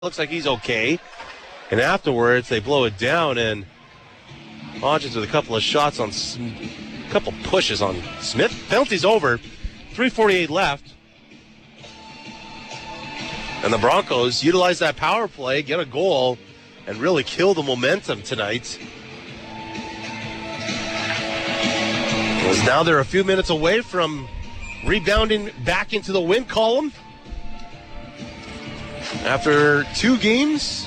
Looks like he's okay. And afterwards, they blow it down and launches with a couple of shots on, a couple pushes on Smith. Penalty's over. 3:48 left. And the Broncos utilize that power play, get a goal, and really kill the momentum tonight. As now they're a few minutes away from rebounding back into the win column. After 2 games,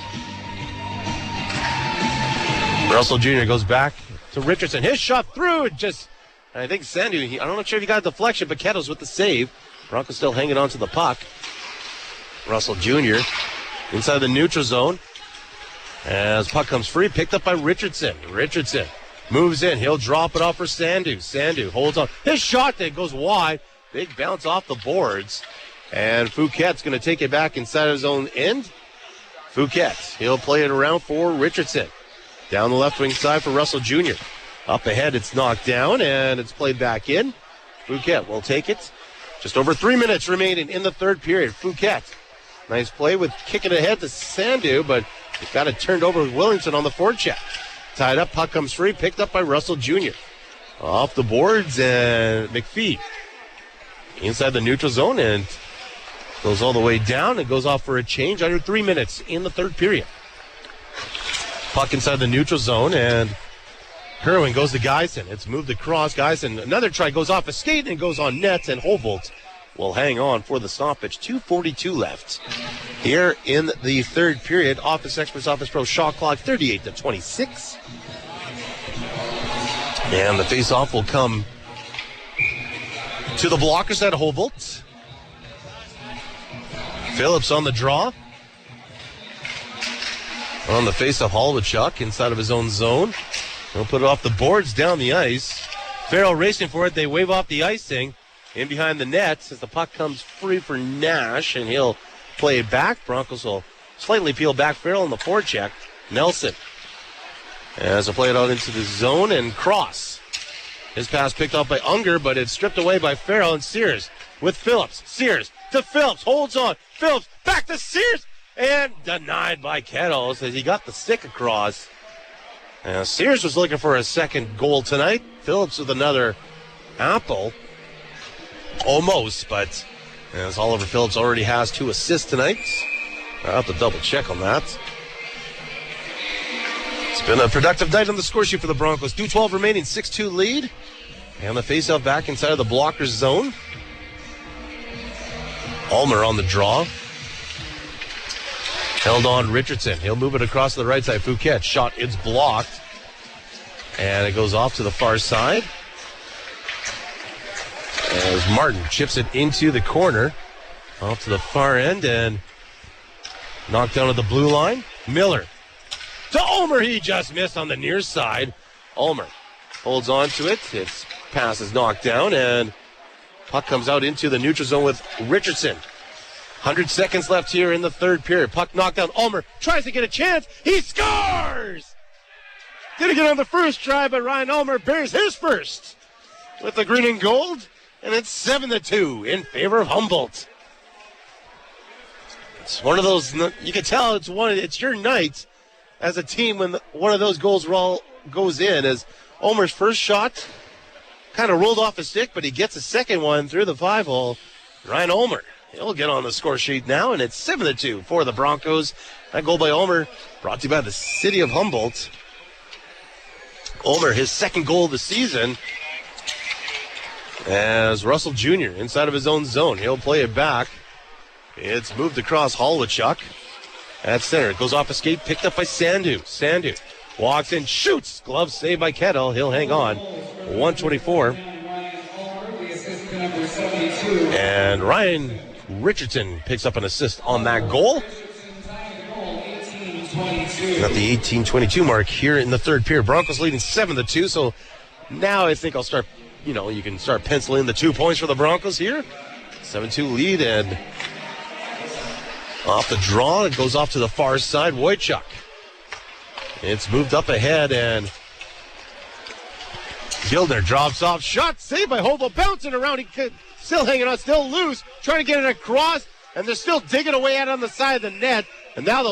Russell Jr. goes back to Richardson. His shot through, I think Sandu, I'm not sure if he got a deflection, but Kettles with the save. Broncos still hanging on to the puck. Russell Jr. inside the neutral zone. As puck comes free, picked up by Richardson. Richardson moves in. He'll drop it off for Sandu. Sandu holds on. His shot that goes wide. Big bounce off the boards. And Fouquet's going to take it back inside his own end. Fouquet, he'll play it around for Richardson. Down the left wing side for Russell Jr. Up ahead, it's knocked down, and it's played back in. Fouquet will take it. Just over 3 minutes remaining in the third period. Fouquet, nice play with kicking ahead to Sandu, but it got it turned over with Willington on the forecheck. Tied up, puck comes free, picked up by Russell Jr. Off the boards, and McPhee inside the neutral zone, and goes all the way down and goes off for a change under 3 minutes in the third period. Puck inside the neutral zone, and Kerwin goes to Geisen. It's moved across. Geisen, another try, goes off a skate and goes on net, and Hobolt will hang on for the stoppage. 2:42 left here in the third period. Office Experts Office Pro shot clock 38-26. And the face-off will come to the blockers at Hobolt. Phillips on the draw. On the face of Holwachuk inside of his own zone. He'll put it off the boards down the ice. Farrell racing for it. They wave off the icing in behind the net as the puck comes free for Nash, and he'll play it back. Broncos will slightly peel back. Farrell on the forecheck. Nelson as they play it out into the zone, and Cross. His pass picked up by Unger, but it's stripped away by Farrell, and Sears with Phillips. Sears to Phillips, holds on. Phillips back to Sears, and denied by Kettles as he got the stick across. Sears was looking for a second goal tonight. Phillips with another apple. Almost, but as Oliver Phillips already has 2 assists tonight. I'll have to double check on that. It's been a productive night on the score sheet for the Broncos. 2:12 remaining, 6-2 lead. And the faceoff back inside of the blockers zone. Ulmer on the draw. Held on Richardson. He'll move it across to the right side. Fouquet shot, it's blocked. And it goes off to the far side. As Martin chips it into the corner. Off to the far end and knocked down to the blue line. Miller to Ulmer. He just missed on the near side. Ulmer holds on to it. Its pass is knocked down and puck comes out into the neutral zone with Richardson. 100 seconds left here in the third period. Puck knocked down. Ulmer tries to get a chance. He scores! Didn't get on the first try, but Ryan Ulmer bears his first with the green and gold. And it's 7-2 in favor of Humboldt. It's one of those, you can tell it's your night as a team when one of those goals goes in. As Ulmer's first shot kind of rolled off his stick, but he gets a second one through the 5-hole. Ryan Ulmer, he'll get on the score sheet now, and it's 7-2 for the Broncos. That goal by Ulmer brought to you by the city of Humboldt. Ulmer, his second goal of the season. As Russell Jr. inside of his own zone, he'll play it back. It's moved across Holwachuk at center. It goes off a skate, picked up by Sandu. Sandu walks in, shoots. Glove saved by Kettle. He'll hang on. 124. And Ryan Richardson picks up an assist on that goal. Got the 18-22 mark here in the third period. Broncos leading 7-2. So now I think I'll start, you can start penciling the 2 points for the Broncos here. 7-2 lead, and off the draw, it goes off to the far side. Wojciech. It's moved up ahead, and Gildner drops off. Shot saved by Hobo, bouncing around. He still hanging on, still loose. Trying to get it across. and they're still digging away at it on the side of the net. And now they'll